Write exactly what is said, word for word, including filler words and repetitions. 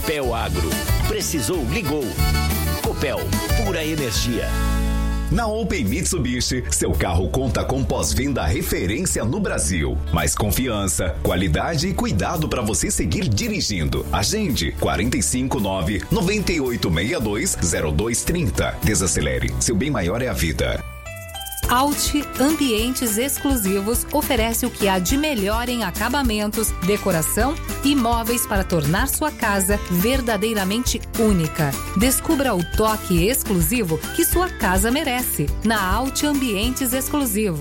Copel Agro. Precisou, ligou. Copel, pura energia. Na Open Mitsubishi, seu carro conta com pós-venda referência no Brasil. Mais confiança, qualidade e cuidado para você seguir dirigindo. Agende quarenta e cinco, nove, noventa e oito, sessenta e dois, zero dois trinta. Desacelere, seu bem maior é a vida. Alt Ambientes Exclusivos oferece o que há de melhor em acabamentos, decoração e móveis para tornar sua casa verdadeiramente única. Descubra o toque exclusivo que sua casa merece na Alt Ambientes Exclusivos.